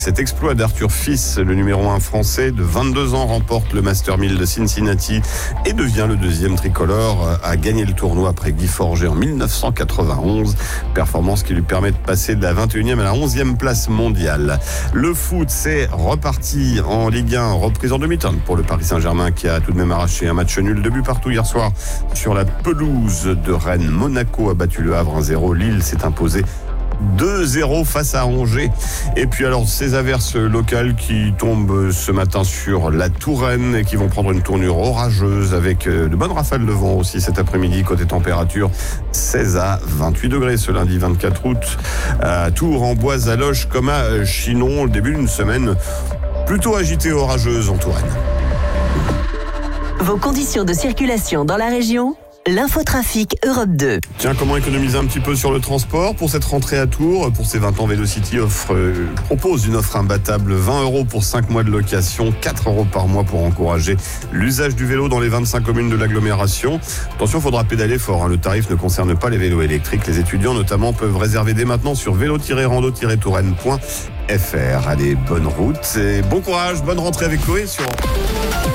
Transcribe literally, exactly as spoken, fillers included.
Cet exploit d'Arthur Fils, le numéro un français de vingt-deux ans, remporte le Master mille de Cincinnati et devient le deuxième tricolore à gagner le tournoi après Guy Forget en dix-neuf cent quatre-vingt-onze. Performance qui lui permet de passer de la vingt et unième à la onzième place mondiale. Le foot, c'est reparti en Ligue un, reprise en demi-temps pour le Paris Saint-Germain qui a tout de même arraché un match nul, deux buts partout hier soir sur la pelouse de Rennes. Monaco a battu le Havre un zéro. Lille s'est imposé deux zéro face à Angers. Et puis alors ces averses locales qui tombent ce matin sur la Touraine et qui vont prendre une tournure orageuse avec de bonnes rafales de vent aussi cet après-midi. Côté température, seize à vingt-huit degrés ce lundi vingt-quatre août à Tours, en Boise, à Loches comme à Chinon. Le début d'une semaine plutôt agitée et orageuse en Touraine. Vos conditions de circulation dans la région ? L'infotrafic Europe deux. Tiens, comment économiser un petit peu sur le transport pour cette rentrée à Tours? Pour ces vingt ans, Vélocity offre, euh, propose une offre imbattable, vingt euros pour cinq mois de location, quatre euros par mois pour encourager l'usage du vélo dans les vingt-cinq communes de l'agglomération. Attention, il faudra pédaler fort, hein. Le tarif ne concerne pas les vélos électriques. Les étudiants notamment peuvent réserver dès maintenant sur vélo tiret rando tiret touraine point f r. Allez, bonne route et bon courage, bonne rentrée avec Chloé sur...